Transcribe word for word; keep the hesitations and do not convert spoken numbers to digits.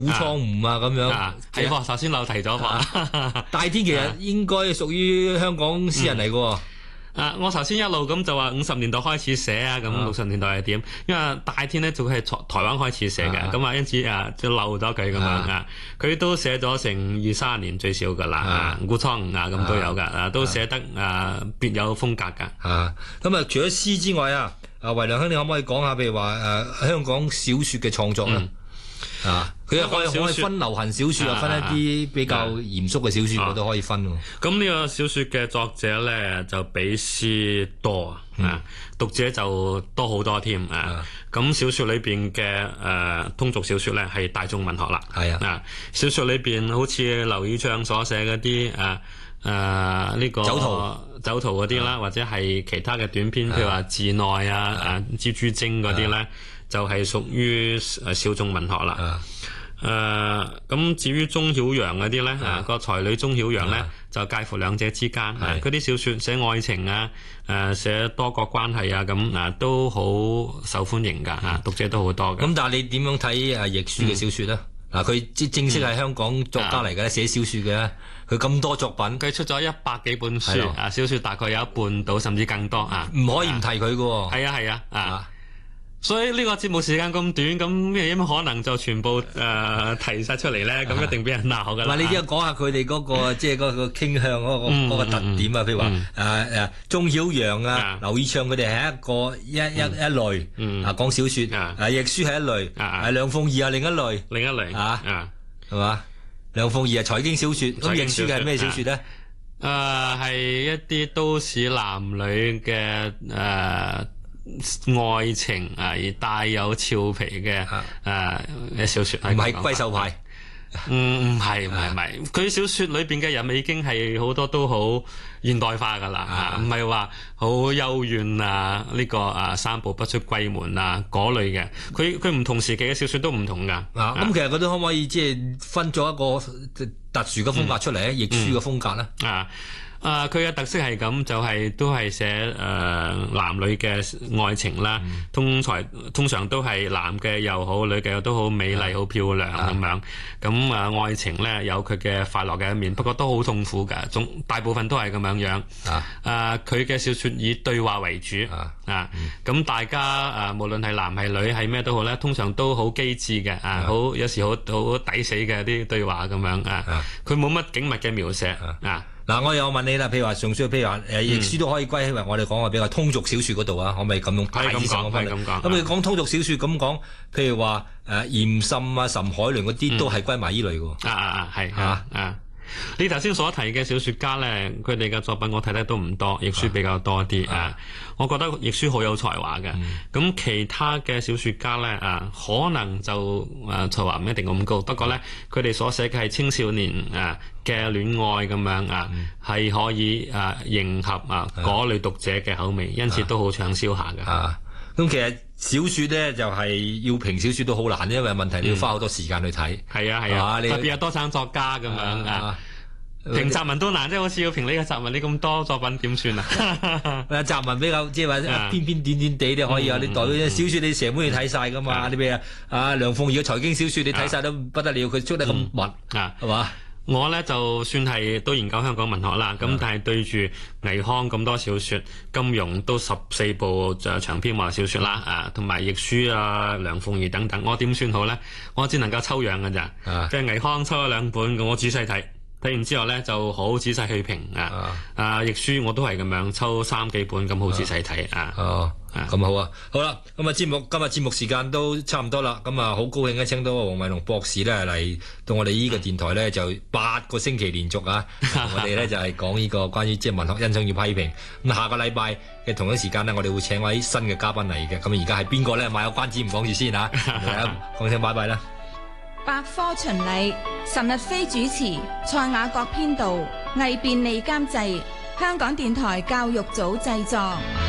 古倉吳啊咁樣。 係喎，頭先漏提咗喎。 戴天其實應該屬於香港詩人嚟嘅喎。 啊！我頭先一路咁就話五十年代開始寫啊，咁六十年代係點？因為戴天咧就係台台灣開始寫嘅，咁啊因此啊就漏咗佢咁樣啊。佢都寫咗成二三十年最少噶啦，古倉吳啊咁都有噶，啊都寫得啊別有風格噶。 啊，咁啊除咗詩之外啊，啊維良兄你可唔可以講下譬如話誒香港小說嘅創作咧？啊，佢又可以可以分流行小說，又分一啲比較嚴肅嘅小說，我都可以分喎。 咁呢個小說嘅作者咧就比詩多啊，讀者就多好多添啊。咁小說裏邊嘅誒通俗小說咧係大眾文學啦。 係啊， 啊小說裏邊好似劉以鬯所寫嗰啲誒誒呢個酒徒酒徒嗰啲啦，或者係其他嘅短篇，譬如話寺內啊、誒蜘蛛精嗰啲咧。就係屬於誒小眾文學啦。誒咁、啊呃、至於鍾曉陽嗰啲咧，啊個才女鍾曉陽咧，啊、就介乎兩者之間。嗰啲小説寫愛情啊，誒、啊、寫多角關係啊，咁啊都好受歡迎㗎。啊讀者都好多嘅。 咁但係你點樣睇誒亦舒嘅小説咧？嗱、嗯，佢即正式係香港作家嚟嘅，寫、嗯、小説嘅。佢咁多作品， 佢出咗一百幾本書。啊小説大概有一半到，甚至更多。啊唔可以唔提佢㗎喎。 係啊係啊啊！啊所以呢個節目時間咁短，咁有乜可能就全部誒、呃、提晒出嚟咧？咁一定俾人鬧㗎啦。 唔係，你只係講下佢哋嗰個即係嗰個傾向嗰、嗰個嗰、嗯、個特點啊。譬如話誒誒，鍾曉陽啊、劉以鬯佢哋係一個一一一類、嗯、啊講小説啊，亦舒係一類啊，梁鳳儀係另一類， 另一類啊啊， 係嘛？梁鳳儀係財經小説，咁亦舒係咩小説咧？ 誒係、呃、一啲都市男女嘅誒。呃愛情啊，而帶有俏皮嘅誒小說， 唔係閨秀派， 唔唔係唔係唔係，佢小說裏邊嘅人已經係好多都好現代化噶啦，唔係話好幽怨啊呢、這個啊三步不出閨門啊嗰類嘅，佢佢唔同時期嘅小說都唔同噶。咁、 啊嗯、其實佢都可唔可以即係分咗一個特殊嘅風格出嚟咧？亦舒嘅風格咧？啊。啊！佢嘅、呃、特色係咁，就係、是、都係寫誒、呃、男女嘅愛情啦。嗯、通常通常都係男嘅又好，女嘅又都好美麗、好、嗯、漂亮咁、啊、樣。咁啊、呃，愛情咧有佢嘅快樂嘅一面，不過都好痛苦㗎。總大部分都係咁樣樣。啊！啊，佢嘅小説以對話為主。啊！啊！咁、嗯、大家啊、呃，無論係男係女係咩都好咧，通常都好機智嘅。啊！好、啊、有時好好抵死嘅啲對話咁樣啊。佢冇乜景物嘅描寫啊。啊嗱，我又問你啦，譬如話上書，譬如話誒，亦舒都可以歸起為我哋講話比較通俗小説嗰度啊，可唔可以咁用大意思講翻嚟？咁你講通俗小説咁講，譬如話誒嚴沁啊、岑海倫嗰啲都係歸埋依類嘅。啊啊啊，係啊啊！你頭先所提嘅小説家咧，佢哋嘅作品我睇得都唔多，亦舒比較多啲啊。啊我覺得亦舒好有才華嘅。咁、嗯、其他嘅小説家咧啊，可能就誒才華唔一定咁高，不過咧佢哋所寫嘅係青少年啊嘅戀愛咁樣啊，係、嗯、可以啊迎合啊嗰類讀者嘅口味，因此都好暢銷下嘅。啊，咁其實小説咧就係、是、要評小説都好難，因為問題你要花好多時間去睇。係啊係啊，啊特別係多產作家咁樣啊。啊評雜文都難，即係好似要評呢個雜文，你咁多作品點算啊？誒，雜文比較即係話篇篇短短地都可以啊！你代表小説你成本要睇晒噶嘛？你譬如啊梁鳳儀嘅財經小説你睇晒都不得了，佢出得咁密啊，係嘛？我咧就算係都研究香港文學啦，咁但係對住倪匡咁多小説，金庸都十四部就長篇話小説啦，啊，同埋亦舒啊、梁鳳儀等等，我點算好咧？我只能夠抽樣㗎咋，即係倪匡抽咗兩本，我仔細睇。睇完之後咧，就好仔細去評啊！啊，亦舒我都係咁樣抽三幾本咁好仔細睇啊！哦，咁好啊！好啦，咁啊節目今日節目時間都差唔多啦，咁啊好高興咧，請到黃惠龍博士咧嚟到我哋呢個電台咧，就八個星期連續啊！我哋咧就係講呢個關於即係文學欣賞與批評。咁下個禮拜嘅同一時間咧，我哋會請位新嘅嘉賓嚟嘅。咁而家係邊個咧？賣個關子唔講住先啊！講聲拜拜啦！ 百科巡禮，岑日飛主持，蔡雅閣編導，魏便利監製，香港電台教育組製作。